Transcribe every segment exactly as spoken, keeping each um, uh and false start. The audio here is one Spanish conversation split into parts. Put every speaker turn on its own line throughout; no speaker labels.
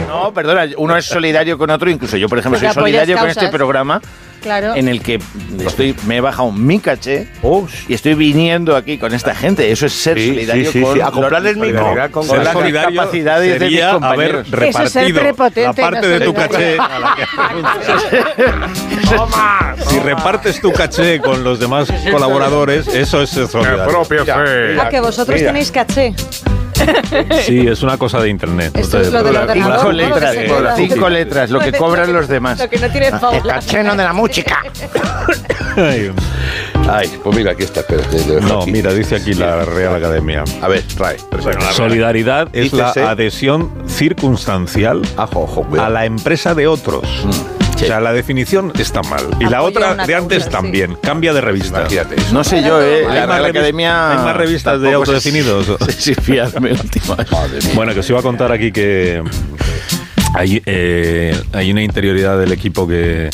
No, perdona, uno es solidario con otro, incluso yo, por ejemplo, soy solidario con este programa.
Claro.
En el que estoy, me he bajado mi caché oh, y estoy viniendo aquí con esta gente. Eso es ser sí, solidario sí, sí, con
sí. A comprarles mi
no, con, con las capacidades de mis compañeros.
Haber repartido la parte de tu caché. Si repartes tu caché con los demás colaboradores, eso es ser solidario.
¿A que vosotros mira. tenéis caché?
Sí, es una cosa de internet.
Esto es lo del ordenador.
Cinco letras, cinco letras, lo que cobran los demás.
Lo que no tiene
el caché no de la música.
Ay, Ay, pues mira, aquí está. Espérate,
no,
aquí.
Mira, dice aquí la Real Academia.
A ver, trae.
Bueno, solidaridad es la adhesión circunstancial
Ajo, ojo,
a la empresa de otros. Mm. Sí. O sea, la definición está mal. Y la otra de antes causa, también. Sí. Cambia de revista.
Imagínate.
No sé yo, ¿eh? La Real Academia...
Hay más revistas de autodefinidos.
Sí, fiadme, última vez.
Bueno, que os iba a contar aquí que hay, eh, hay una interioridad del equipo que...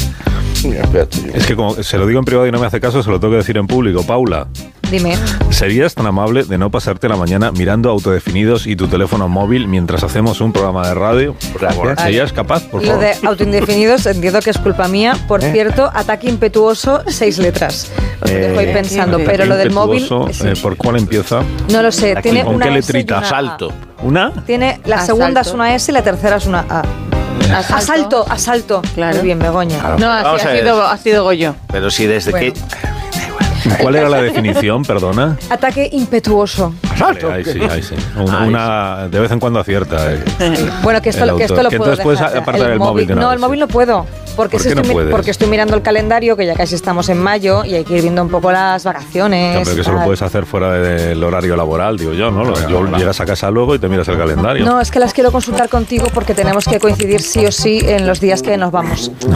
Es que como se lo digo en privado y no me hace caso, se lo tengo que decir en público. Paula.
Dime.
¿Serías tan amable de no pasarte la mañana mirando autodefinidos y tu teléfono móvil mientras hacemos un programa de radio? Gracias. ¿Serías capaz, por favor?
Lo de autoindefinidos entiendo que es culpa mía. Por ¿Eh? cierto, ataque impetuoso, seis letras. Os eh, dejo ahí pensando. Pero ataque lo del móvil...
Eh, ¿Por cuál empieza?
No lo sé.
Aquí,
Tiene
¿con
una
qué letrita?
Asalto.
¿Una?
Tiene la Asalto. segunda es una S y la tercera es una A. Asalto, asalto, asalto. Claro. Muy bien, Begoña.
Claro. No, así ha sido, ha sido Goyo.
Pero si desde bueno. que...
¿Cuál era la definición, perdona?
Ataque impetuoso.
Vale, ahí sí, ahí sí. Una, una de vez en cuando acierta. Eh.
Bueno, que esto, que esto lo
que
puedo
entonces
dejar.
puedes apartar el, el móvil.
móvil no, el móvil no puedo. Porque,
¿Por qué
estoy,
no puedes?
porque estoy mirando el calendario, que ya casi estamos en mayo, y hay que ir viendo un poco las vacaciones.
No, pero que eso lo puedes hacer fuera del horario laboral, digo yo, ¿no? Yo no, llegas a casa luego y te miras el calendario.
No, es que las quiero consultar contigo porque tenemos que coincidir sí o sí en los días que nos vamos. No.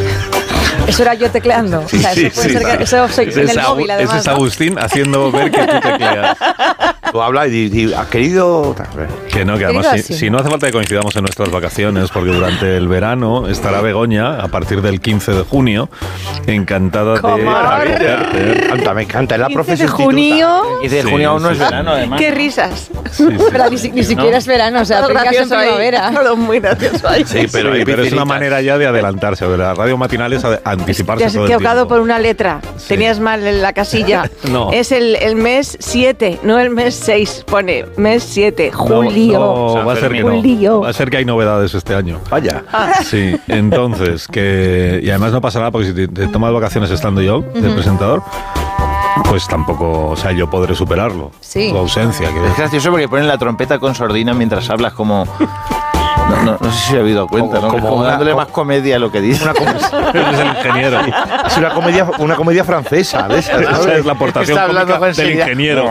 Eso era yo tecleando.
Sí,
o sea,
sí,
eso puede
sí,
ser que eso soy en el móvil, además.
Ese es Agustín haciendo ver que tú tecleas.
Tú hablas y dices, ¿has querido...?
Que no, que además si, si no hace falta que coincidamos en nuestras vacaciones, porque durante el verano estará Begoña, a partir del quince de junio, encantada
¿Cómo?
de...
Me encanta, me encanta, es la profesión
quince de junio...
quince de junio aún no es verano, además.
¡Qué risas!
Sí, sí, pero ni, ni siquiera ¿no? es verano, o sea,
todo
gracioso en primavera.
Ahí, todo muy gracioso ahí.
Sí, pero, sí, pero es una manera ya de adelantarse, de la radio matinal es anticiparse.
Te has
todo el
equivocado
tiempo.
por una letra. Sí. Tenías mal en la casilla.
No.
Es el, el mes siete, no el mes seis. Pone mes siete, julio.
No, no va a ser que no. Va a ser que hay novedades este año.
Vaya.
Ah.
Sí, entonces, que... Y además no pasa nada porque si te, te tomas vacaciones estando yo, uh-huh. del presentador, pues tampoco, o sea, yo podré superarlo.
Sí.
Tu ausencia. Que
es gracioso porque ponen la trompeta con sordina mientras hablas como... No, no, no sé si he habido cuenta, como, ¿no? Como, como una, dándole como, más comedia a lo que dice.
Una
es el ingeniero.
Es una comedia, una comedia francesa. ¿Ves?
Esa es la aportación cómica del ingeniero.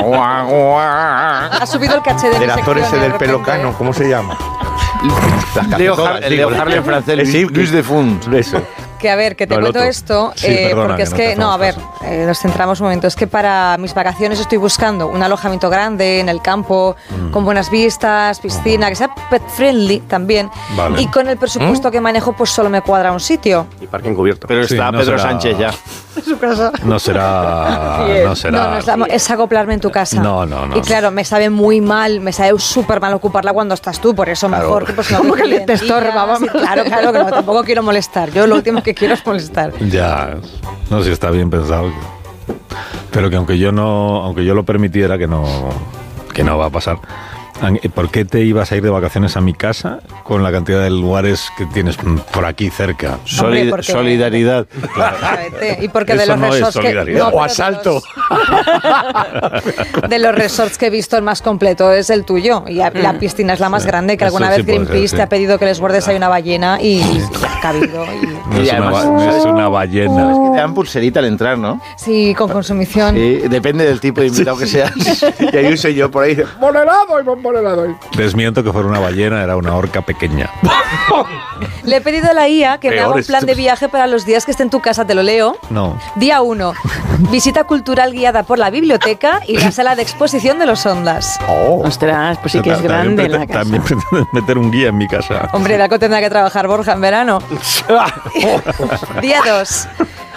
Ha subido el caché de
Del actor ese del pelo cano, ¿cómo se llama?
Leo Harley en francés,
sí,
Luis de Font.
Eso.
Que a ver, que te no, cuento esto,
sí,
eh,
perdona,
porque
que
es
no
que, no, a ver, eh, nos centramos un momento, es que para mis vacaciones estoy buscando un alojamiento grande en el campo, mm. con buenas vistas, piscina, que sea pet friendly también, vale. y con el presupuesto ¿Mm? que manejo, pues solo me cuadra un sitio.
Y parking cubierto.
Pero está sí, no Pedro será... Sánchez ya.
En su casa.
No será... no será...
No, no es, la, es acoplarme en tu casa.
No, no, no.
Y claro, me sabe muy mal, me sabe súper mal ocuparla cuando estás tú, por eso claro. mejor que pues no...
Como que te estorba, vamos.
Sí, claro, claro, que no, tampoco quiero molestar. Yo lo último que quiero es molestar.
Ya, no sé si está bien pensado, pero que aunque yo no, aunque yo lo permitiera, que no, que no va a pasar. ¿Por qué te ibas a ir de vacaciones a mi casa con la cantidad de lugares que tienes por aquí cerca?
Solid- porque, solidaridad.
Claro. Y porque de
Eso
los
no
resorts
es
que no,
o asalto.
De los, de los resorts que he visto, el más completo es el tuyo. Y la mm. piscina es la más sí. grande, que alguna Eso vez sí Greenpeace ser, sí. te ha pedido que les guardes ahí una ballena y, sí. y ha cabido. Y...
No es, y además, una, es una ballena.
Es que te dan pulserita al entrar, ¿no?
Sí, con consumición.
Sí, depende del tipo de invitado que seas.
Y hay un señor por ahí, ¡bon helado y bon helado!
Desmiento que fuera una ballena, era una orca pequeña.
Le he pedido a la I A que
Peor
me haga un plan
esto.
de viaje para los días que esté en tu casa, te lo leo.
No.
Día uno, visita cultural guiada por la biblioteca y la sala de exposición de los Ondas.
Oh.
Ostras, pues sí que es grande
también,
la casa.
También pretenden meter un guía en mi casa.
Hombre, de algo tendrá que trabajar Borja en verano. Día dos.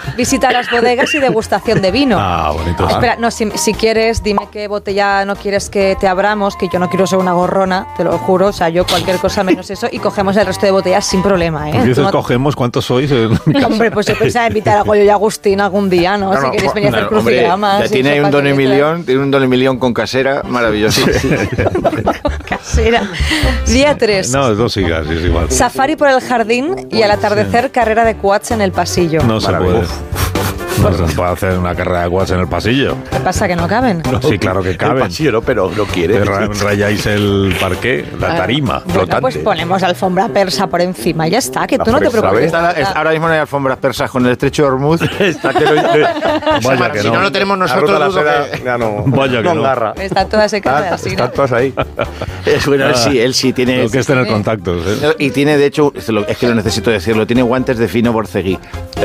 visita las bodegas y degustación de vino.
Ah, bonito.
Espera, no, si, si quieres, dime qué botella no quieres que te abramos, que yo no quiero ser una gorrona, te lo juro. O sea, yo cualquier cosa menos eso y cogemos el resto de botellas sin problema, ¿eh?
Entonces
no...
cogemos, ¿cuántos sois? En mi casa?
Hombre, pues yo pensaba invitar a Goyo y a Agustín algún día, ¿no?
No,
si
no,
queréis venir
no,
a hacer
hombre,
crucigramas.
ya tiene un Don Emilión, tiene un Don Emilión con casera maravilloso.
Casera. Día tres.
No, dos sigas, es igual.
Safari por el jardín y al atardecer carrera de quads en el pasillo.
No se puede. No se puede hacer una carrera de quads en el pasillo.
¿Qué pasa, que no caben?
No, sí, claro que caben.
El pasillo no, pero no quiere.
Ra- Rayáis el parqué, la tarima,
Bueno,
flotante.
pues ponemos alfombra persa por encima, ya está, que tú no te
persa,
preocupes.
Está- está- ahora mismo no hay alfombras persas con el estrecho de Hormuz.
Está que lo-
Vaya que
Si
no.
no lo tenemos
La
nosotros,
ruta de la
dudo
seda
que-
ya no,
Vaya que no.
agarra.
Están todas secadas,
Ah,
sí,
están
¿no?
todas ahí.
Es bueno, él sí, él sí tiene.
Tengo que es tener contactos, ¿eh?
Y tiene, de hecho, es lo- es que lo necesito decirlo, tiene guantes de fino borceguí.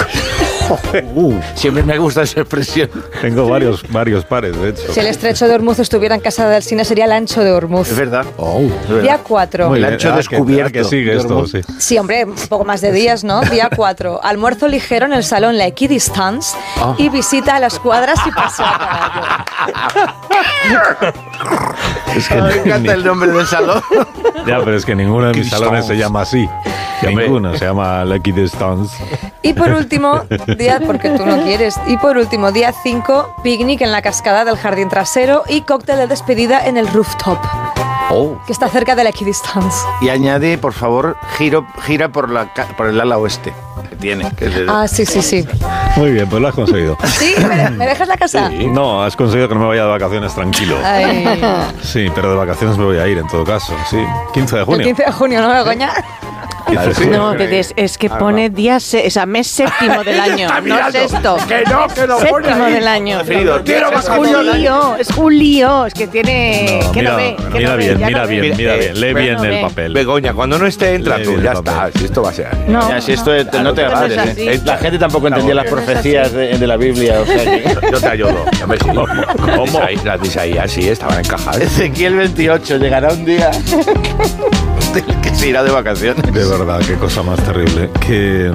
Uh,
Siempre me gusta esa expresión.
tengo varios, varios pares, de hecho.
Si el estrecho de Hormuz estuviera en casa del cine, sería el ancho de Hormuz.
Es verdad.
Oh.
Es verdad.
Día cuatro.
Muy
El
bien.
ancho
Ah, que-
descubierto.
ah, que sigue
de
esto,
Hormuz.
sí.
Sí, hombre, un poco más de días, ¿no? Día cuatro. Almuerzo ligero en el salón La Equidistance y visita a las cuadras y paseo a caballo.
Es que
Me
ni-
encanta el nombre del salón.
Ya, pero es que ninguno de mis
Cristons.
salones se llama así.
hombre.
Ninguno se llama Lucky Distance.
Y por último, día, porque tú no quieres, y por último, día cinco, picnic en la cascada del jardín trasero y cóctel de despedida en el rooftop,
Oh.
que está cerca de la Equidistance.
Y añade, por favor, giro, gira por, la, ca- por el ala oeste. Que tiene. Que es el-
Ah, sí, sí, sí.
Muy bien, pues lo has conseguido.
¿Sí? ¿Me, me dejas la casa?
No, has conseguido que no me vaya de vacaciones tranquilo.
Ay,
Sí, pero de vacaciones me voy a ir en todo caso. Sí, quince de
el
junio.
quince de junio, ¿no, Begoña?
quince de junio.
No, que es, es que pone día, se- o sea, mes séptimo del año, no sexto.
Que no, que lo pone
Séptimo
ahí.
del año.
Preferido,
Quiero
Es
más
julio, es julio, es que tiene...
No,
que
mira,
no ve, que
mira
no ve,
bien,
ya
mira
no
bien,
ve.
mira
Eh,
bien. Lee
eh,
bien
no
el
ve.
papel.
Begoña, cuando no esté, entra
Lee
tú,
bien
ya
el
está.
papel.
Si esto va a ser así.
No,
Ya, si esto es- no te
no,
vale.
no es así.
¿eh? La gente tampoco entendía las
no es
profecías
así.
de, de la Biblia. O sea que...
Yo te ayudo. A ver si-
¿Cómo?
Las de Isaías- Las de Isaías sí estaban encajadas.
Ezequiel veintiocho, llegará un día del que se irá de vacaciones.
De verdad, qué cosa más terrible. Que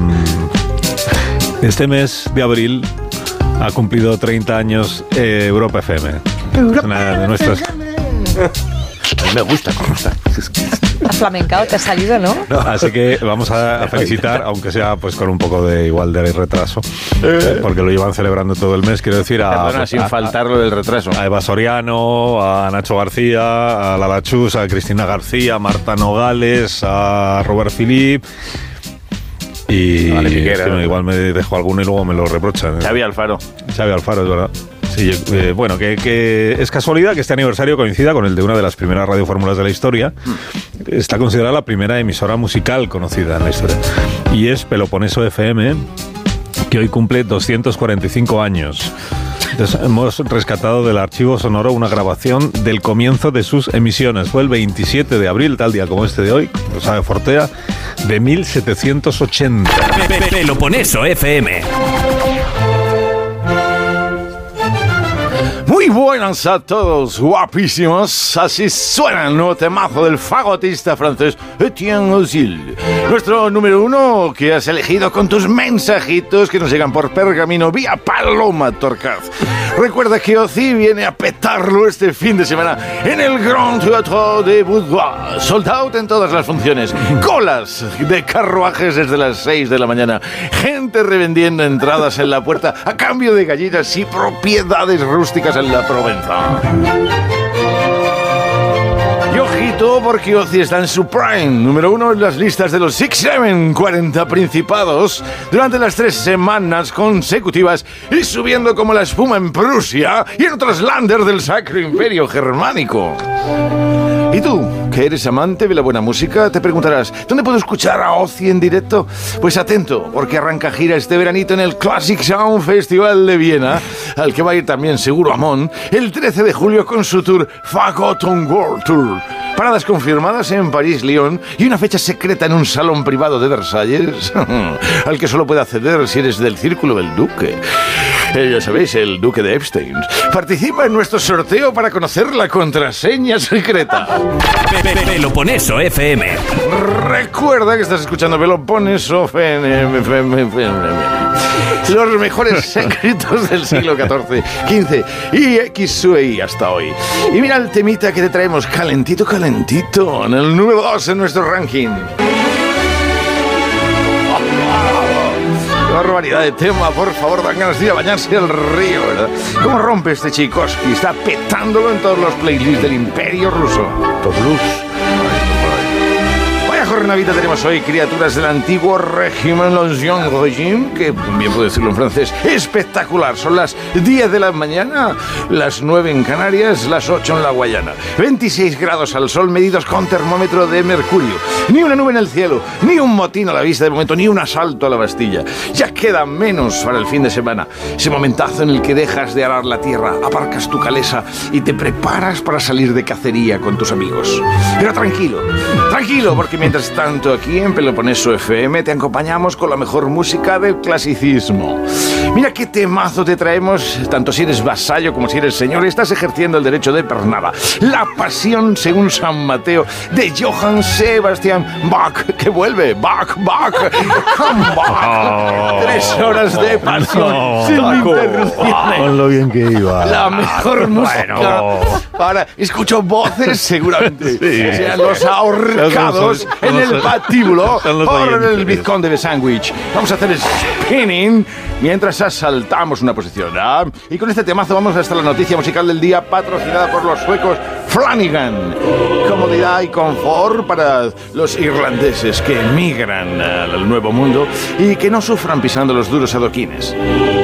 mm, este mes de abril ha cumplido treinta años eh, Europa F M. Es una de nuestras.
A mí me gusta, me gusta.
Has flamencado, te ha salido, ¿no?
Así que vamos a, a felicitar, aunque sea pues con un poco de igual de retraso, porque lo llevan celebrando todo el mes. Quiero decir a,
Perdona,
pues,
sin
a-
faltar lo del retraso.
a Eva Soriano, a Nacho García, a Lala Chus, a Cristina García, a Marta Nogales, a Robert Philip. Y
Vale, Piquera.
sí, no, igual me dejo alguno y luego me lo reprochan.
Xavi Alfaro.
Xavi Alfaro, es verdad. Sí, eh, bueno, que, que es casualidad que este aniversario coincida con el de una de las primeras radiofórmulas de la historia. Está considerada la primera emisora musical conocida en la historia. Y es Peloponeso F M, que hoy cumple doscientos cuarenta y cinco años. Entonces, hemos rescatado del archivo sonoro una grabación del comienzo de sus emisiones. Fue el veintisiete de abril, tal día como este de hoy, lo sabe Fortea, de mil setecientos ochenta.
Peloponeso F M.
Muy buenas a todos, guapísimos. Así suena el nuevo temazo del fagotista francés Etienne Ozil. Nuestro número uno que has elegido con tus mensajitos que nos llegan por pergamino vía Paloma Torcaz. Recuerda que Ozil viene a petarlo este fin de semana en el Grand Théâtre de Boudoir. Sold out en todas las funciones. Colas de carruajes desde las seis de la mañana. Gente revendiendo entradas en la puerta a cambio de gallinas y propiedades rústicas en la Provenza. Y ojito porque Ozzy está en su prime, número uno en las listas de los Six Seven, cuarenta principados durante las tres semanas consecutivas y subiendo como la espuma en Prusia y en otros landers del Sacro Imperio Germánico. ¿Y tú, que eres amante de la buena música, te preguntarás, ¿dónde puedo escuchar a Ozzy en directo? Pues atento, porque arranca gira este veranito en el Classic Sound Festival de Viena, al que va a ir también seguro Amón, el trece de julio con su tour Fagoton World Tour. Paradas confirmadas en París, Lyon y una fecha secreta en un salón privado de Versalles, al que solo puede acceder si eres del círculo del duque. Eh, ya sabéis, el duque de Epstein. Participa en nuestro sorteo para conocer la contraseña secreta.
Peloponeso F M.
Recuerda que estás escuchando Peloponeso F M. Los mejores secretos del siglo catorce, quince y X sube y hasta hoy. Y mira el temita que te traemos calentito, calentito, en el número dos en nuestro ranking. Qué barbaridad de tema, por favor, dan ganas de ir a bañarse al río, ¿verdad? ¿Cómo rompe este Tchaikovsky? Está petándolo en todos los playlists del Imperio Ruso. Top Blues. Jornavita tenemos hoy, criaturas del antiguo régimen, l'Ancien Régime, que bien puedo decirlo en francés, espectacular. Son las diez de la mañana, las nueve en Canarias, las ocho en la Guayana. veintiséis grados al sol medidos con termómetro de mercurio. Ni una nube en el cielo, ni un motín a la vista de momento, ni un asalto a la Bastilla. Ya queda menos para el fin de semana. Ese momentazo en el que dejas de arar la tierra, aparcas tu calesa y te preparas para salir de cacería con tus amigos. Pero tranquilo, tranquilo, porque mientras tanto aquí en Peloponeso F M te acompañamos con la mejor música del clasicismo. Mira qué temazo te traemos, tanto si eres vasallo como si eres señor, estás ejerciendo el derecho de pernada. La pasión según San Mateo de Johann Sebastian Bach, que vuelve, Bach, Bach, come back. Tres horas de pasión no, sin interrupciones.
Con lo bien que iba.
La mejor música. Bueno. Para, escucho voces seguramente. Sí. Sean los ahorcados en el patíbulo por el vizconde de sándwich. Vamos a hacer spinning mientras asaltamos una posición, ¿ah? Y con este temazo vamos hasta la noticia musical del día, patrocinada por los suecos Flanagan. Comodidad y confort para los irlandeses que emigran al nuevo mundo y que no sufran pisando los duros adoquines.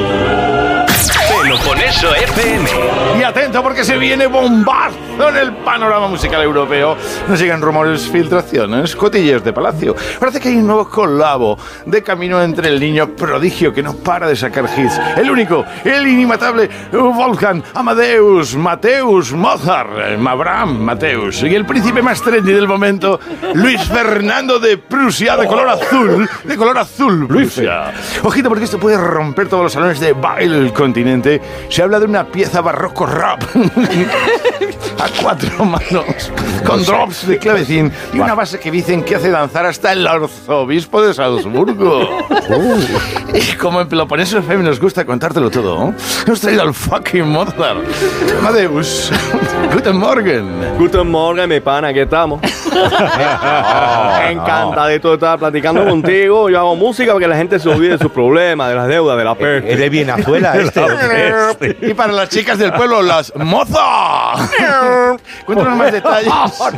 Peloponeso F M.
Y atento porque se viene bombazo en el panorama musical europeo. Nos llegan rumores, filtraciones, cotilleos de palacio. Parece que hay un nuevo colabo de camino entre el niño prodigio que no para de sacar hits, el único, el inimitable Wolfgang Amadeus Mateus Mozart, Abraham Mateus, y el príncipe más trendy del momento, Luis Fernando de Prusia, de color azul, de color azul Prusia. Ojito porque esto puede romper todos los salones de baile del continente. Se habla de una pieza barroco rap a cuatro manos, con drops de clavecín y una base que dicen que hace danzar hasta el arzobispo de Salzburgo. Uh. Y como en Peloponeso F M nos gusta contártelo todo, ¿eh? Hemos traído al fucking Mozart. Amadeus, Guten Morgen.
Guten Morgen, mi pana, aquí estamos. Oh, encantadito de estar platicando contigo. Yo hago música para que la gente se olvide de sus problemas, de las deudas, de la peste.
Es de Venezuela este.
Y para las chicas del pueblo, las mozas. Cuéntanos más detalles.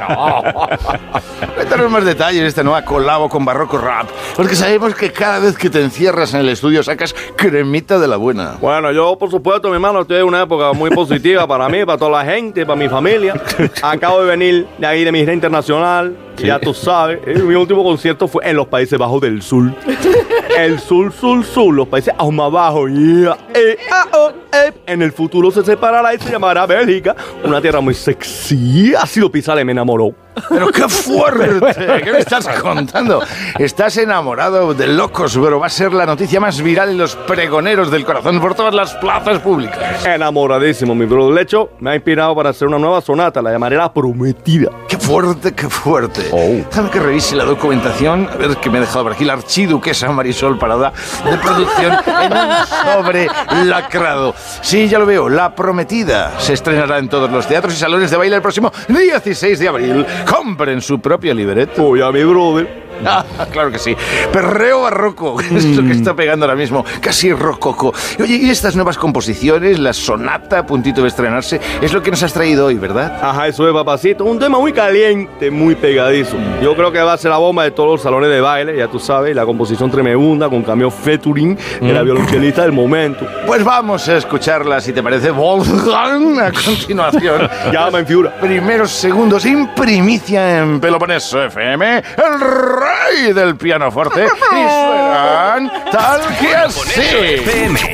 Cuéntanos más detalles de esta nueva colabo con barroco rap. Porque sabemos que cada vez que te encierras en el estudio sacas cremita de la buena.
Bueno, yo por supuesto, mi hermano, estoy en una época muy positiva para mí, para toda la gente, para mi familia. Acabo de venir de ahí de mi gira internacional. Sí. Ya tú sabes, eh, mi último concierto fue en los Países Bajos del Sur. El sur, sur, sur, los países aún más bajos. Yeah. Eh, ah, oh, eh. En el futuro se separará y se llamará Bélgica. Una tierra muy sexy. Ha sido pisarle, me enamoró.
Pero qué fuerte, ¿qué me estás contando? Estás enamorado de locos, pero va a ser la noticia más viral en los pregoneros del corazón por todas las plazas públicas.
Enamoradísimo, mi brother. De hecho, me ha inspirado para hacer una nueva sonata, la llamaré La Prometida.
Qué fuerte, qué fuerte. Oh. Déjame que revise la documentación, a ver qué me ha dejado por aquí la archiduquesa Marisol Parada de producción en un sobre lacrado. Sí, ya lo veo, La Prometida se estrenará en todos los teatros y salones de baile el próximo dieciséis de abril. Compren su propio libreto.
Oye, a mi brother.
Ah, claro que sí. Perreo barroco, es lo que está pegando ahora mismo, casi rococo. Oye, y estas nuevas composiciones, la sonata a puntito de estrenarse, es lo que nos has traído hoy, ¿verdad?
Ajá, eso es, papacito. Un tema muy caliente, muy pegadizo. Yo creo que va a ser la bomba de todos los salones de baile, ya tú sabes, la composición tremenda con cambio featuring de la violonchelista del momento.
Pues vamos a escucharla, si te parece, Wolfgang, a continuación.
Llama en figura.
Primeros segundos en primicia en Peloponeso F M, el rey del pianoforte, y suenan tal que así.
F M.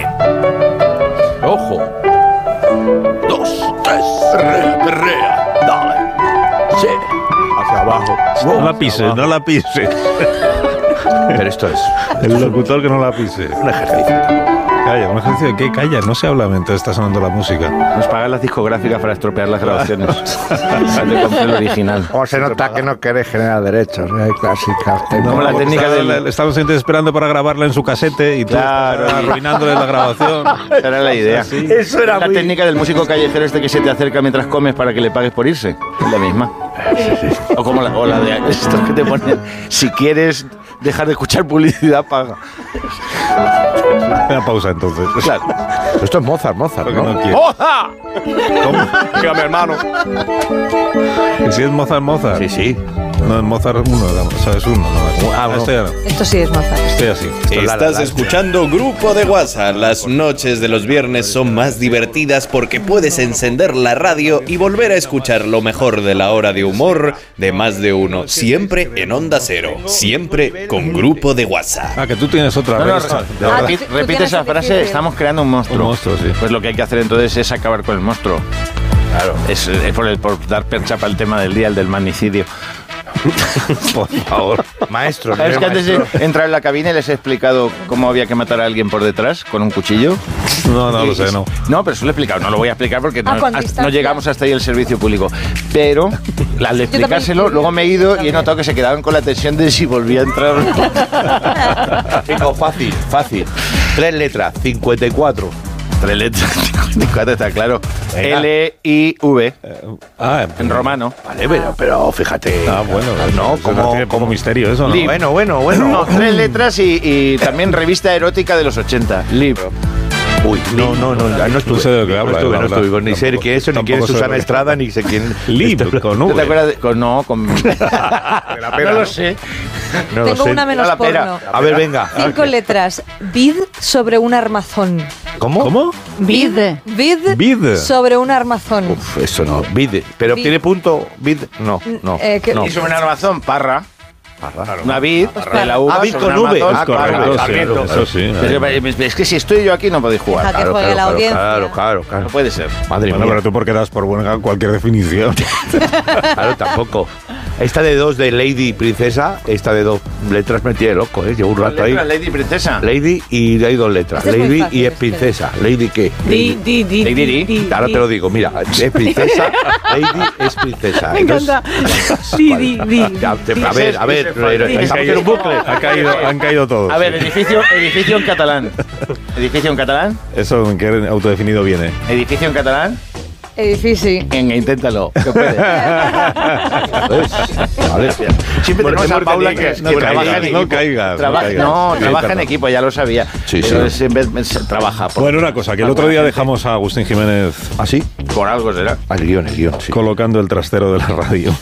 Ojo. Dos, tres. Perrea, perrea. Dale. Sí.
Hacia abajo.
No la pises, no la pises.
Pero esto es...
El locutor que no la pise.
Un ejercicio.
Calla, un ejercicio de qué, calla, no se habla mientras está sonando la música.
Nos pagan las discográficas para estropear las grabaciones. Te compré el original.
O se nota que no queréis generar derechos, ¿eh? Clásicas.
Como la técnica del...
Estamos esperando para grabarla en su casete y tú
Claro.
estás arruinándole la grabación.
Esa era la idea.
Sí.
Eso era
La
muy...
técnica del músico callejero este que se te acerca mientras comes para que le pagues por irse. Es la misma. O como la, o la de estos que te ponen, si quieres dejar de escuchar publicidad, paga.
Una pausa entonces.
Claro.
Esto es Mozart, Mozart,
Porque
¿no?
no quiere.
¡Oja!
¿Cómo?
Diga, mi hermano.
¿Y si es Mozart, Mozart?
Sí, sí.
No, es Mozart uno, o sea, es uno. No,
Ah, no.
Estoy, ya no.
Esto sí es Mozart.
Estoy así.
Esto es la,
Estás
la, la.
escuchando Grupo de WhatsApp. Las noches de los viernes son más divertidas porque puedes encender la radio y volver a escuchar lo mejor de la hora de humor de más de uno. Siempre en Onda Cero. Siempre con Grupo de WhatsApp.
Ah, que tú tienes otra
No, no,
vez.
re-
De verdad.
repi-
tú
repite
tienes
esa
el
frase,
difícil.
estamos creando un monstruo.
Un monstruo, sí.
Pues lo que hay que hacer entonces es acabar con el monstruo. Claro. Es, es por, el, por dar percha para el tema del día, el del magnicidio.
Por favor.
Maestro,
¿Sabes que antes
maestro.
de entrar en la cabina les he explicado cómo había que matar a alguien por detrás con un cuchillo?
No, no
Y-
lo sé, no.
No, pero eso lo he explicado. No lo voy a explicar porque
Ah,
no,
con
hasta-
distancia.
no llegamos hasta ahí el servicio público. Pero al de explicárselo,
también-
luego me he ido y he notado que se quedaban con la tensión de si volvía a entrar.
Tengo fácil, fácil. Tres letras, cincuenta y cuatro.
Tres letras, cincuenta y cuatro, está claro.
Venga.
L I V,
Ah,
en romano.
Vale, pero, pero fíjate.
Ah, bueno.
No,
eso
como,
tiene poco
como
misterio eso, ¿no?
Lib.
Bueno, bueno, bueno.
No, tres letras y, y también revista erótica de los ochenta. Lib.
Uy, no, no, no, no, no estuve.
No sé de lo que
no
habla,
estuve,
la
no
verdad.
estuve. Ni sé
Tampoco-
quién es eso, ni
tampoco
quién es
sé
Susana
lo que-
Estrada, ni sé quién.
Lib, con
¿Tú te
V.
acuerdas de- con, no, con... no lo sé.
No lo
Tengo
sé.
una menos
la pera.
porno.
A ver, venga.
Cinco letras. Vid sobre un armazón.
¿Cómo?
¿Cómo?
Vid.
Vid,
Vid.
sobre un armazón.
Uf, eso no. Vid. ¿Pero
Vid.
tiene punto? Vid. No, no.
Eh, que-
no.
Y sobre una armazón, parra.
Parra.
Una vid, de la uva.
Ah, vid
sobre
con
un
V.
armazón,
Ah,
Correcto,
parra.
sí,
Sarmiento.
eso sí.
Es que, es que si estoy yo aquí no podéis jugar.
Deja que
Claro,
juegue
claro,
la
claro.
audiencia.
Claro, claro, claro.
No puede ser.
Madre
Bueno,
mía.
pero tú porque das por buena cualquier definición.
Claro, tampoco. Esta de dos de Lady Princesa, esta de dos letras me tiene loco, ¿eh? Llevo un rato ahí.
Letras, Lady Princesa.
Lady y hay dos letras.
Este es muy
Lady
fácil,
y es
este.
princesa. ¿Lady qué?
Di, di, di,
Di, di,
di,
di.
di,
Ahora
di.
te lo digo, mira, es princesa, Lady es princesa.
Me
Entonces-
encanta. Di, di, di.
Ya, te- a ver, a ver, estamos en un bucle.
Ha caído, han caído todos.
A ver,
sí.
edificio, edificio en catalán. ¿Edificio en catalán?
Eso en qué autodefinido viene.
¿Edificio en catalán?
Edifici.
Venga, inténtalo. Que puedes.
Vale.
Siempre
Bueno,
tenemos a
hemos
Paula
tenido
que,
que-
que
no
trabaja
caigas,
en
no
equipo.
caigas, no
Trabaja-
caigas.
No,
Sí,
trabaja en
perdón.
equipo, ya lo sabía.
Sí,
Pero
sí.
es en vez, es- trabaja por,
Bueno, una cosa, que el otro día dejamos a Agustín Jiménez
¿Así?
por algo será.
Ah, el guión, el guión, sí.
colocando el trastero de la radio.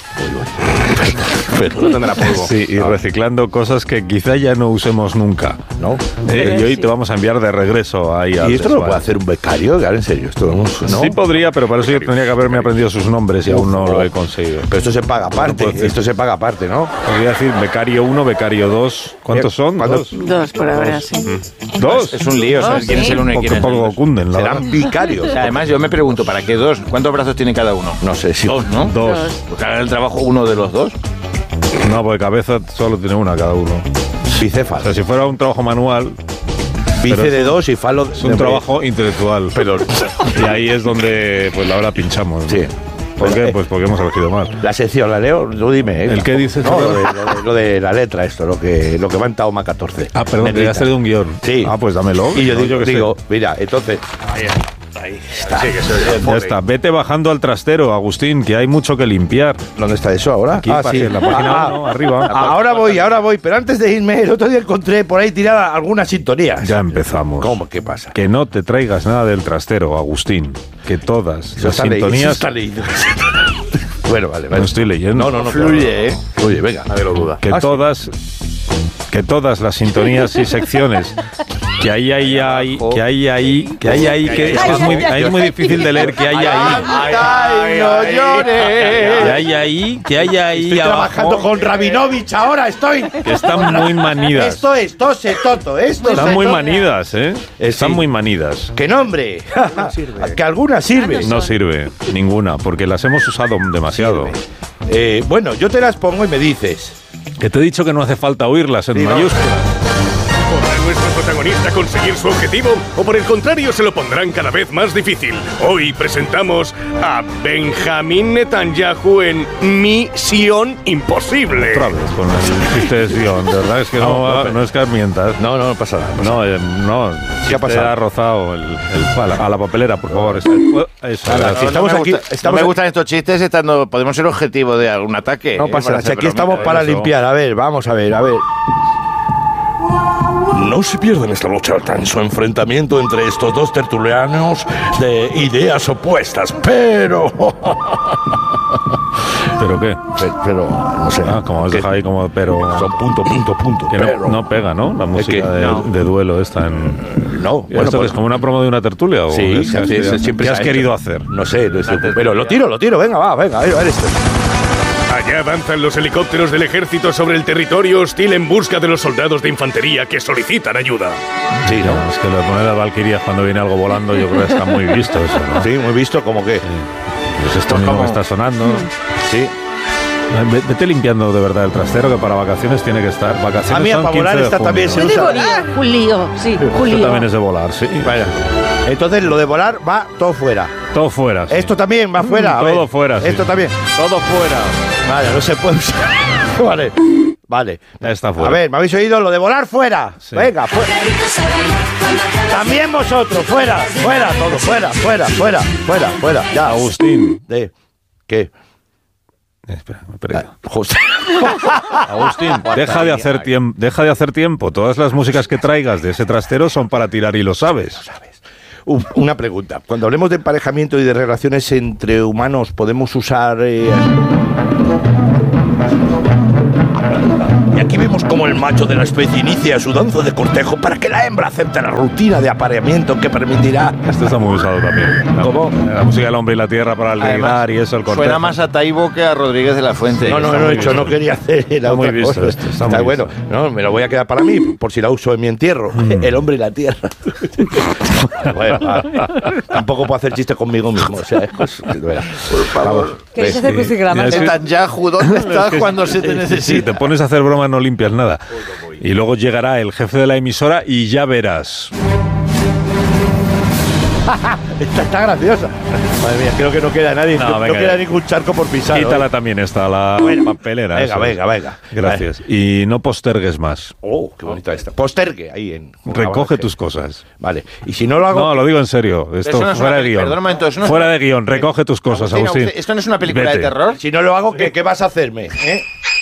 Pero no tendrá polvo.
Sí, y
Ah,
reciclando cosas que quizá ya no usemos nunca.
¿no?
Eh, y hoy te vamos a enviar de regreso ahí al
¿Y esto lo
desván.
puede hacer un becario? Ahora, en serio, esto vamos, ¿no?
Sí podría, pero para eso yo tendría que haberme aprendido sus nombres y aún no lo he conseguido.
Pero esto se paga aparte,
puedo decir.
esto se paga aparte, ¿no?
Podría decir becario uno, becario dos. ¿Cuántos son?
¿Cuántos?
¿Dos?
Dos por ahora, sí.
¿Dos?
Es un lío, ¿sabes
Oh,
quién es
sí.
el uno y
Poco,
quién es el
poco
dos?
cunden, la
Serán
verdad.
vicarios.
O sea, además, yo me pregunto, ¿para qué dos? ¿Cuántos brazos tiene cada uno?
No sé si...
Dos, ¿no?
Dos.
Pues hagan el trabajo uno de los dos.
No, porque cabeza solo tiene una cada uno. O
Bicefas.
sea, si fuera un trabajo manual,
Bice
pero
de dos y falo de...
es un trabajo intelectual.
Pero...
Y ahí es donde pues la hora pinchamos.
Sí.
¿Por qué?
Eh,
Pues porque hemos elegido mal.
La sección, ¿la leo? Tú dime, ¿eh?
¿El qué dices?
No, lo de, lo, de, lo de la letra, esto, lo que, lo que va en Taoma catorce.
Ah, perdón,
Negrita.
te has traído un guión.
Sí.
Ah, pues dámelo.
Y yo
No,
digo,
qué sé.
digo mira, entonces... Ahí, ahí está.
Ya está, vete bajando al trastero, Agustín, que hay mucho que limpiar.
¿Dónde está eso ahora?
Aquí, pa- en la página uno, arriba.
Ahora voy, ahora voy, pero antes de irme, el otro día encontré por ahí tirada algunas sintonías.
Ya empezamos.
¿Cómo? ¿Qué pasa?
Que no te traigas nada del trastero, Agustín. Que todas
Eso
las
está leído, eso
sintonías...
está leído. Bueno, vale, vale.
No estoy leyendo.
No, no, no.
Fluye, ¿eh?
Fluye, venga. Nadie lo duda.
Que
Ah, sí.
todas... Que todas las sintonías y secciones que hay ahí, ahí, que hay ahí, que hay ahí, que es, que es muy, ahí es muy difícil de leer, que hay ahí,
¡Ay, no
que
llores!
hay ahí, que hay ahí
Estoy trabajando
abajo,
con Rabinovich ahora, estoy.
que están muy manidas.
Esto es, tose, toto, esto
Están
se
muy
toto.
manidas, ¿eh? Están
sí.
muy manidas.
¡Qué nombre! que alguna sirve.
No sirve ninguna, porque las hemos usado demasiado.
Eh, bueno, yo te las pongo y me dices.
Que te he dicho que no hace falta oírlas en
Sí, no.
mayúsculas.
¿Podrá nuestro protagonista conseguir su objetivo o por el contrario se lo pondrán cada vez más difícil? Hoy presentamos a Benjamín Netanyahu en Misión Imposible.
Otra vez con el chiste de Sion, de verdad es que no, no, no, no es que mientas.
No, no, no pasa nada.
No, eh, no.
¿Qué ha pasado?
Ha rozado el, el, a, la, a la papelera, por favor. Eso, eso,
Nada, si estamos
no me
aquí,
gusta,
estamos
no me
aquí-
gustan estos chistes estando podemos ser objetivo de algún ataque.
No
eh,
pasa
para
nada. Si
hacer
aquí estamos
bromitas.
para
eso.
limpiar. A ver, vamos a ver, a ver.
No se pierdan esta noche al tenso enfrentamiento entre estos dos tertulianos de ideas opuestas, pero...
¿Pero qué?
Pero, pero, no sé.
Ah, como has dejado ahí como pero...
Son punto, punto, punto,
Que no,
pero...
no pega, ¿no? La música
que
de,
no.
de duelo esta en...
No,
¿Y ¿Esto
pues-
que es como una promo de una tertulia? ¿O
Sí,
qué-
sí,
qué has-
sí,
qué-
siempre
¿Qué
se
has
ha
querido
hecho.
hacer?
No sé, no sé, pero lo tiro, lo tiro, venga, va, venga, a ver, a ver esto.
Allá avanzan los helicópteros del ejército sobre el territorio hostil en busca de los soldados de infantería que solicitan ayuda.
Sí, ¿no?
No, es que lo de poner las valquirias cuando viene algo volando, yo creo que está muy visto eso, ¿no?
Sí, muy visto, como que.
Pues esto mismo que está sonando.
Sí.
Ve- Vete limpiando de verdad el trastero, que para vacaciones tiene que estar. Vacaciones
A mí,
son
para volar,
quince de
esta
junio.
también se
Puede
usa.
volar, Julio. Sí,
Esto
Julio.
también es de volar, sí.
Vaya. Entonces, lo de volar va todo fuera.
Todo fuera. sí.
Esto también va fuera. a
todo
ver.
fuera, sí.
Esto también.
Todo fuera.
Vale, no se puede usar. Vale. Vale.
Ya está fuera.
A ver, ¿me habéis oído? Lo de volar fuera.
Sí.
Venga, fuera. También vosotros, fuera, fuera, todo, fuera, fuera, fuera, fuera, fuera. Ya,
Agustín.
¿De qué?
Eh, espera, me he perdido.
José.
Agustín, deja de hacer tiempo, deja de hacer tiempo. Todas las músicas que traigas de ese trastero son para tirar y lo sabes.
U- Una pregunta. Cuando hablemos de emparejamiento y de relaciones entre humanos, ¿podemos usar...? eh, Y aquí vemos cómo el macho de la especie inicia su danza de cortejo para que la hembra acepte la rutina de apareamiento que permitirá...
Esto está muy usado también. La,
¿Cómo?
La música del hombre y la tierra para el ligar y eso, el cortejo.
Suena más a Taibo que a Rodríguez de la Fuente.
No, no,
Está
no he
muy
hecho,
visto.
no quería hacer la
Está muy
otra
visto
cosa.
esto, está
Está
muy
bueno.
visto.
No, me lo voy a quedar para mí, por si la uso en mi entierro. El hombre y la tierra. Bueno, va. Tampoco puedo hacer chistes conmigo mismo. O sea, es cosa- Por favor.
¿Queréis hacer
Sí.
crucigramas?
Ya, sí.
Netanyahu, ¿dónde estás
que-
cuando se te
Si te
necesita?
pones a hacer bromas no limpias nada. Y luego llegará el jefe de la emisora y ya verás.
Esta está graciosa. Madre mía, creo que no queda nadie.
No,
No,
venga,
queda
ya.
ningún charco por pisar.
Quítala
¿no?
también esta, la
Bueno.
papelera.
Venga,
eso.
venga, venga.
Gracias. Y no postergues más.
Oh, qué bonita esta. Postergue ahí en.
Recoge tus cosas.
Vale. Y si no lo hago.
No, lo digo en serio. Esto
Eso no es
fuera
una
de
peli-
guión.
perdón un momento, eso no es
fuera
una-
de guión. Recoge tus cosas,
Agustín,
Agustín.
Agustín, ¿esto no es una película
Vete.
de terror?
Si no lo hago, ¿qué, qué vas a hacerme? ¿Eh?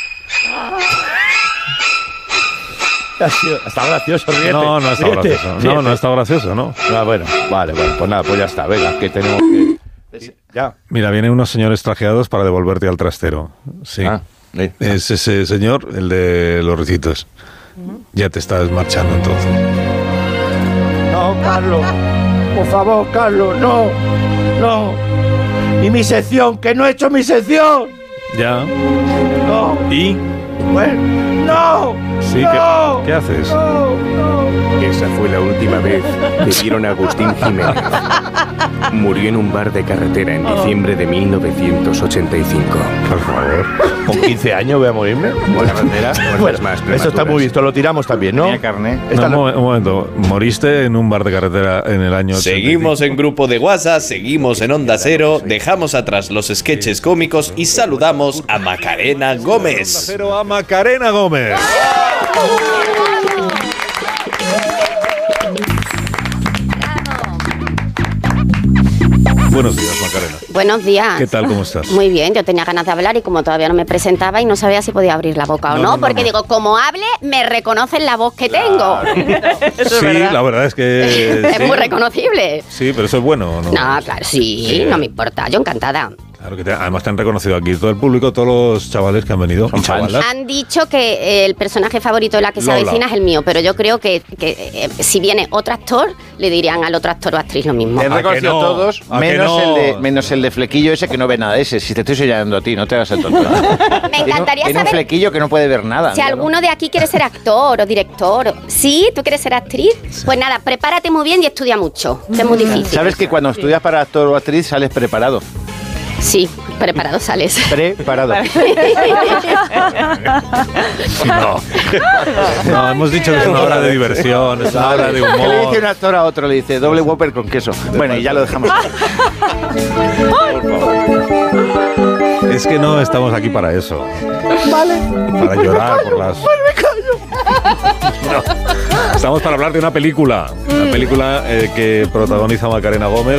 Ha sido- Está gracioso, ríete.
No, no está
ríete,
gracioso.
ríete.
No, no está gracioso, no.
Ah, bueno, vale, bueno, pues nada, pues ya está. Venga, que tenemos que. Ya.
Mira, vienen unos señores trajeados para devolverte al trastero. Sí.
Ah, sí.
Es ese señor, el de los ricitos. Ya te estás marchando entonces.
No, Carlos. Por favor, Carlos, no. No. Y mi sección, que no he hecho mi sección.
Ya.
No.
¿Y?
Bueno, no.
Sí,
no.
¿qué, ¿qué haces?
No, no.
Esa fue la última vez que vieron a Agustín Jiménez. Murió en un bar de carretera en diciembre de mil novecientos ochenta y cinco.
Por favor. Con quince años voy a morirme.
Buena bandera.
Bueno,
más
eso está
prematuras.
muy visto, lo tiramos también, ¿no?
Tenía carne.
Esta
No,
no-
un, mo- un momento. Moriste en un bar de carretera en el año ochenta y cinco.
Seguimos en Grupo de WhatsApp, seguimos en Onda Cero, dejamos atrás los sketches cómicos y saludamos a Macarena Gómez.
Cero a Macarena Gómez. Buenos días, Macarena.
Buenos días.
¿Qué tal? ¿Cómo estás?
Muy bien, yo tenía ganas de hablar y como todavía no me presentaba y no sabía si podía abrir la boca o
No,
no,
no, no,
porque
no.
digo, como hable, me reconocen la voz que tengo.
Sí, la verdad es que...
Es
sí.
muy reconocible.
Sí, pero eso es bueno, ¿o ¿no?
No, claro, sí,
Sí.
no me importa, yo encantada.
Claro que te- además te han reconocido aquí todo el público, todos los chavales que han venido. Y chavalas.
Han dicho que eh, el personaje favorito de la que se
Lola.
avecina es el mío, pero yo creo que, que, eh, si viene otro actor, le dirían al otro actor o actriz lo mismo.
He reconocido
no?
todos,
¿A que
menos,
no?
el de, menos el de flequillo ese que no ve nada de ese. Si te estoy señalando a ti, no te hagas el tonto.
Me
Tiene,
encantaría
tiene un
saber
flequillo que no puede ver nada.
si
míralo.
alguno de aquí quiere ser actor o director. ¿Sí? ¿Tú quieres ser actriz? Pues nada, prepárate muy bien y estudia mucho, que es muy difícil.
¿Sabes que cuando estudias para actor o actriz sales preparado?
Sí, preparado sales.
Preparado.
No. No, hemos dicho que es una hora de diversión, es una hora de humor.
¿Qué le dice un actor a otro? Le dice doble Whopper con queso. Bueno, y ya lo dejamos.
Es que no estamos aquí para eso.
Vale.
Para llorar por las...
Pues me callo.
No. Estamos para hablar de una película. Una película eh, que protagoniza Macarena Gómez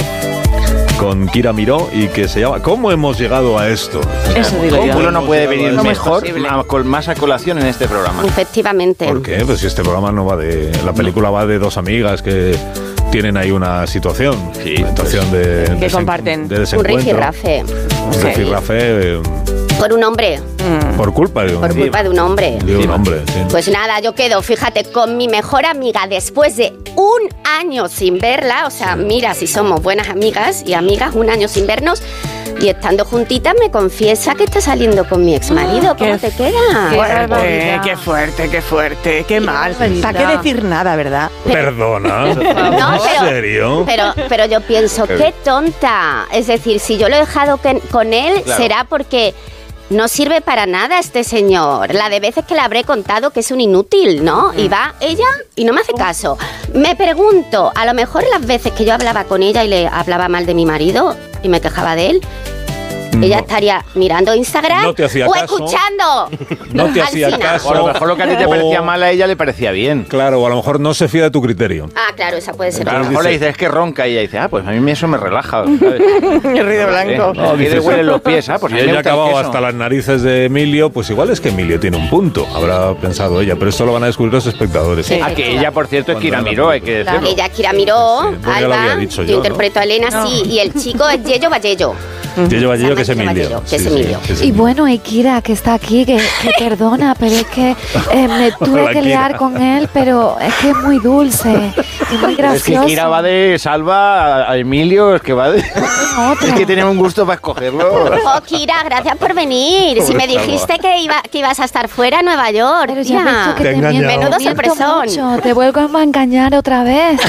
con Kira Miró y que se llama ¿Cómo hemos llegado a esto?
Eso digo yo.
Uno no puede venir
¿Cómo es
mejor,
posible?
ma- con más a colación en este programa.
Efectivamente.
¿Por qué? Pues si este programa no va de... La película va de dos amigas que tienen ahí una situación.
Sí,
una situación de...
Que
desen-
comparten.
De
Un
desencuentro.
rifirrafe.
Un rifirrafe eh,
Por un hombre.
por culpa de un,
Por culpa de un hombre.
de un hombre. Sí.
Pues nada, yo quedo, fíjate, con mi mejor amiga después de un año sin verla. O sea, mira, si somos buenas amigas y amigas, un año sin vernos. Y estando juntitas me confiesa que está saliendo con mi exmarido. ¿Cómo
Qué
te queda?
Qué fuerte,
barbaridad.
qué fuerte, qué fuerte, qué mal.
barbaridad.
¿Para qué decir nada, verdad?
Perdona.
No,
¿En
pero-
serio?
Pero, pero yo pienso, qué tonta. Es decir, si yo lo he dejado que- con él,
Claro.
será porque no sirve para nada este señor. La de veces que le habré contado que es un inútil, ¿no? Y va ella y no me hace caso. Me pregunto, a lo mejor las veces que yo hablaba con ella y le hablaba mal de mi marido y me quejaba de él, ella estaría mirando Instagram
No te hacía
o
caso.
escuchando.
No te hacía
Alsina.
caso.
O a lo mejor lo que a ti te
O-
parecía mal a ella le parecía bien.
Claro, o a lo mejor no se fía de tu criterio.
Ah, claro, esa puede ser.
A lo
Entonces
mejor le
dice-
dices es que ronca y ella dice, ah, pues a mí eso me relaja. ¿sabes?
El ruido blanco.
No, aquí le
dices,
huelen los pies, ah, pues a
si
mí me
ella ha
gusta el
acabado
queso.
hasta las narices de Emilio, pues igual es que Emilio tiene un punto, habrá pensado ella, pero esto lo van a descubrir los espectadores.
Sí.
Ah, que ella, por cierto, es
Cuando
Kira
era la
Miró, hay que
película.
decirlo.
Ella, Kira Miró,
Sí, porque ya lo
Alba,
había dicho
yo
yo, ¿no?
interpreto a Elena, sí, y el chico es Yello Vallello.
Yello Vallello, que es
Se llama
Emilio.
Yello, que es
Sí, sí,
Emilio.
que es
Y
Emilio.
bueno, y Kira, que está aquí, que, que perdona, pero es que eh, me tuve
Hola,
que liar
Kira.
con él, pero es que es muy dulce y muy
Es que
gracioso.
Kira va de Salva a- a Emilio, es que va de...
Otra.
Es que tenemos un gusto para escogerlo.
Oh, Kira, gracias por venir. Si me
Pobre
dijiste que, iba, que ibas a estar fuera en Nueva York,
Pero ya
tía.
ves tú que
Te he
te miento,
engañado.
Menudo
miento
sorpresón.
mucho, te vuelvo a engañar otra vez.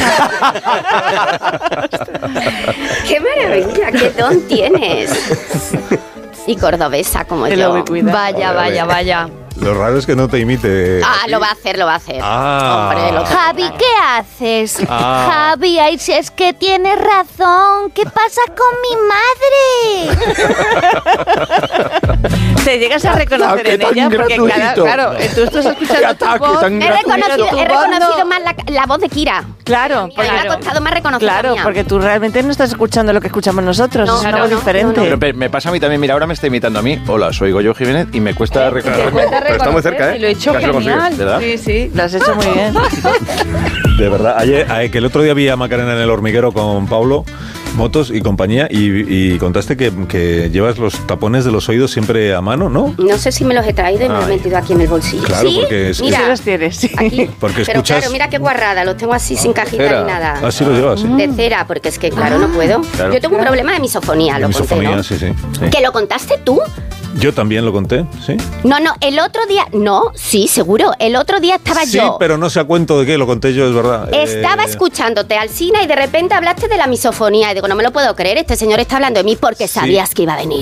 ¡Qué maravilla! ¡Qué don tienes! Y cordobesa como
Te
yo.
lo cuida.
Vaya, vaya, vaya.
Lo raro es que no te imite.
Ah, lo va a hacer, lo va a hacer.
Ah.
Hombre, lo
Javi, ¿qué haces?
Ah.
Javi, ay, si es que tienes razón. ¿Qué pasa con mi madre?
Te llegas a reconocer
Ataque
en
tan
¡Ah, ella porque cada,
gratuito.
claro, eh, tú estás escuchando
Qué
tu
ataque
voz.
tan
He
gratuito.
reconocido,
Tu
he
voz
reconocido
no-
más la, la voz de Kira.
Claro,
Me
claro.
ha costado más reconocer
Claro,
la mía.
porque tú realmente no estás escuchando lo que escuchamos nosotros,
No,
es una
no,
voz
no,
diferente.
no,
Pero pe- me pasa a mí también, mira, ahora me está imitando a mí. Hola, soy Goyo Jiménez y me cuesta reconocerme.
Pero está muy cerca, ¿eh?
Y lo he hecho
Casi lo consigues,
genial.
¿verdad?
Sí, sí, lo has hecho muy bien.
De verdad, ayer, ayer- que el otro día vi a Macarena en el hormiguero con Pablo Motos y compañía y, y contaste que, que llevas los tapones de los oídos siempre a mano, ¿no?
No sé si me los he traído y me los he
Ay.
metido aquí en el bolsillo.
Claro,
¿Sí?
porque es-
Mira,
Sí los tienes, sí.
aquí.
Porque
Pero
escuchas-
claro, mira qué guarrada, los tengo así sin cajita
Cera.
ni nada.
Así lo llevas, sí.
De cera, porque es que claro, no puedo.
Claro.
Yo tengo un problema de misofonía, lo
Misofonía,
conté,
sí, sí, sí.
¿no? ¿Que lo contaste tú?
Yo también lo conté, sí.
No, no, el otro día... No, sí, seguro. El otro día estaba
Sí,
yo...
pero no sé a cuento de qué, lo conté yo, es verdad.
Estaba
Eh,
escuchándote, Alsina, y de repente hablaste de la misofonía. Y digo, no me lo puedo creer, este señor está hablando de mí porque sabías que iba a venir.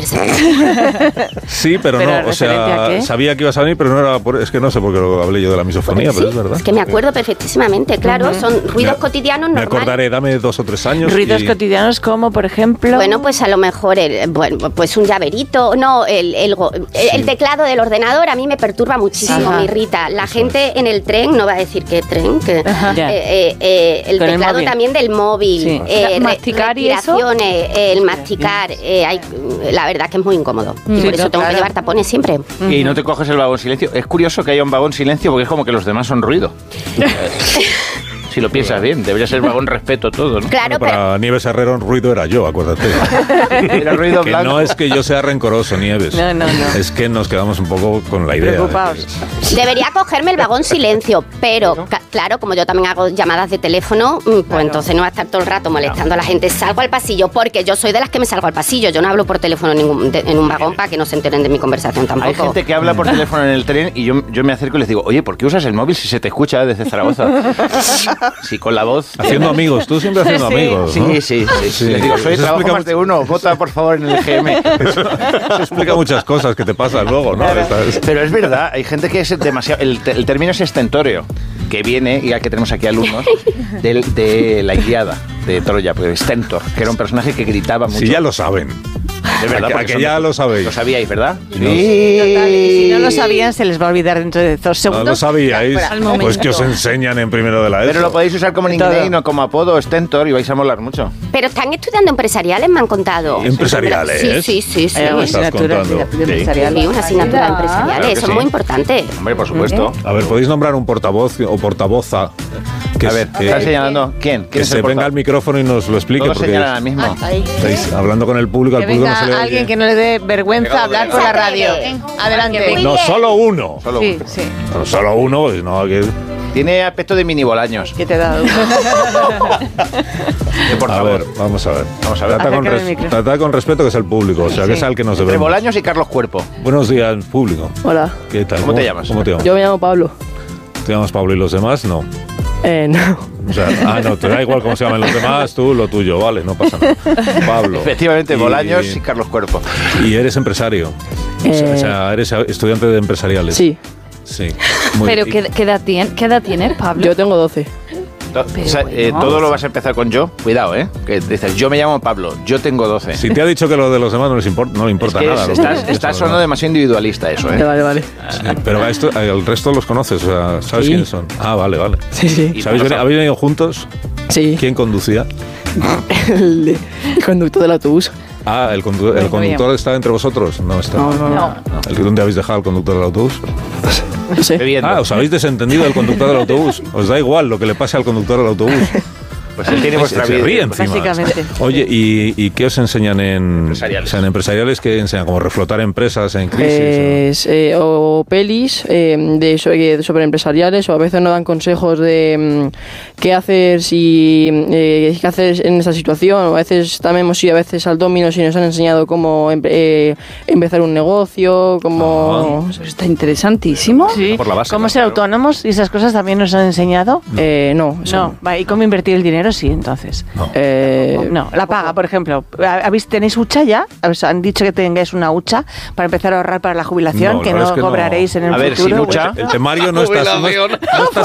Sí, pero,
¿Pero
no, o
referente a
sea,
qué?
sabía que ibas a venir, pero no era por, es que no sé por qué lo hablé yo de la misofonía,
Sí,
pero es verdad.
es que me acuerdo perfectísimamente, claro. Son ruidos
Me-
cotidianos
Me
normales.
acordaré, dame dos o tres años.
Ruidos
y-
cotidianos como, por ejemplo...
Bueno, pues a lo mejor, el, bueno, pues un llaverito, no, el, el, go- el- el teclado del ordenador a mí me perturba muchísimo,
Ajá.
me irrita. La gente en el tren, no va a decir qué tren, que,
Ajá. Ya.
eh, eh, eh, el
Con el
teclado
móvil.
también del móvil,
Sí.
eh, re-
¿Masticar y eso?
respiraciones, el masticar, eh, hay- la verdad que es muy incómodo. Y
Sí,
por eso
no,
tengo
claro.
que llevar tapones siempre.
Y no te coges el vagón silencio. Es curioso que haya un vagón silencio porque es como que los demás son ruido. Si lo piensas bien, debería ser vagón respeto todo, ¿no?
Claro,
Bueno, para Nieves Herrero, ruido era yo, acuérdate.
Era ruido
Que
blanco.
no es que yo sea rencoroso, Nieves.
No, no, no.
Es que nos quedamos un poco con la idea. de
Preocupados.
que-
debería cogerme el vagón silencio, pero ca- claro, como yo también hago llamadas de teléfono, mm, pues entonces no va a estar todo el rato molestando a la gente. Salgo al pasillo, porque yo soy de las que me salgo al pasillo. Yo no hablo por teléfono en, ningún- de- en un vagón para que no se enteren de mi conversación tampoco.
Hay gente que habla por teléfono en el tren y yo, yo me acerco y les digo, oye, ¿por qué usas el móvil si se te escucha desde Zaragoza? Sí, con la voz.
Haciendo amigos, tú siempre haciendo
Sí.
amigos, ¿no?
Sí, sí, sí.
Sí.
Les digo, soy
Eso
trabajo
explica
más de uno, vota por favor en el G M.
Eso, eso explica muchas cosas que te pasan luego, ¿no? Estás-
Pero es verdad, hay gente que es demasiado... El, te- el término es estentóreo, que viene, y aquí tenemos aquí alumnos, del- de la Ilíada, de Troya, pues Stentor, que era un personaje que gritaba mucho.
Sí, ya lo saben.
Es verdad,
que-
porque
que
son-
ya lo sabéis.
Lo sabíais, ¿verdad?
No.
Total, y si no lo sabían, se les va a olvidar dentro de dos
¿No
segundos.
lo sabíais?
Al momento.
Pues que os enseñan en primero de la ESO.
Pero lo podéis usar como nickname o como apodo, Stentor, y vais a molar mucho.
Pero están estudiando empresariales, me han contado.
¿Empresariales?
Sí, sí, sí. sí.
Hay una
¿Me estás
asignatura
contando?
de- de empresarial.
Sí, una asignatura de empresariales,
Claro que
son
sí.
muy importantes.
Hombre, por supuesto.
A ver, ¿podéis nombrar un portavoz o portavoza? Que
A
es-
ver,
que,
¿estás señalando quién?
que
¿Quién es
se
el
venga al
portavoz?
micrófono y nos lo explique.
Todos
Porque
señalan al mismo.
estáis hablando con el público, al
Que
público no se le
venga
oye.
alguien que no le dé vergüenza hablar por la radio. Adelante.
No, solo uno.
Solo
Sí,
uno.
sí.
No, solo uno, pues no, que...
Tiene aspecto de mini bolaños.
¿Qué te he dado?
De
A
portavoz.
ver, vamos a ver.
Vamos a ver.
Trata con,
Acércale
res-
el micro.
trata con respeto, que es el público, o sea, que es al que nos
Entre
debemos.
Bolaños y Carlos Cuerpo.
Buenos días, público.
Hola,
¿Qué tal?
¿Cómo te llamas?
¿Cómo te llamas?
yo me llamo Pablo.
¿Te llamas Pablo y los demás? No.
Eh, no.
O sea, ah, no, te da igual cómo se llaman los demás, tú lo tuyo, vale, no pasa nada. Pablo.
Efectivamente,
Y-
Bolaños y Carlos Cuerpo.
Y eres empresario. O sea,
Eh,
o sea, eres estudiante de empresariales.
Sí,
Sí. Muy
Pero
bien.
¿qué, qué edad tienes, ¿qué edad tienes, Pablo?
yo tengo doce.
To- o sea, eh,
bueno.
todo lo vas a empezar con yo. Cuidado, ¿eh? Que dices, yo me llamo Pablo, yo tengo doce.
Si te ha dicho que lo de los demás no, les importa, no le
Es
importa
que
nada.
es-
lo
estás,
que-
estás
eso,
sonando
¿no?
demasiado individualista eso, ¿eh?
Vale, vale.
Sí, pero a esto, al resto los conoces, o sea, ¿sabes
Sí.
quiénes son? Ah, vale, vale.
Sí, sí.
Y
¿Sabéis,
no lo
veni- ¿Habéis venido juntos?
Sí.
¿Quién conducía?
El, el conductor del autobús.
Ah, el, condu- el
Bueno,
conductor está entre vosotros. No está.
No, no, no.
No.
¿El- ¿Dónde habéis dejado al conductor del autobús?
No sé.
Bebiendo.
Ah, os habéis desentendido del conductor del autobús. Os da igual lo que le pase al conductor del autobús.
Pues él tiene vuestra
se
vida.
ríe encima.
Básicamente.
Oye, ¿y, y qué os enseñan en
Empresariales.
O sea, en empresariales? ¿Qué enseñan? ¿Como reflotar empresas en crisis?
Es, eh, o pelis eh, de, so- eh, sobre empresariales, o a veces nos dan consejos de mm, qué hacer si eh, qué hacer en esta situación, o a veces también hemos ido a veces al Domino's y nos han enseñado cómo em- eh, empezar un negocio, cómo...
Eso está interesantísimo.
Sí.
Por la base,
¿Cómo
¿no?
ser
Claro.
autónomos? ¿Y esas cosas también nos han enseñado?
Eh, no, eso
No. Va, ¿y cómo invertir el dinero? Sí, entonces.
No.
Eh,
No, la paga, por ejemplo. ¿Habéis, ¿Tenéis hucha ya? ¿Os han dicho que tengáis una hucha para empezar a ahorrar para la jubilación?
No,
que
la verdad
no
es que no.
cobraréis en el
A ver,
futuro.
sin hucha.
El temario no está, no, no está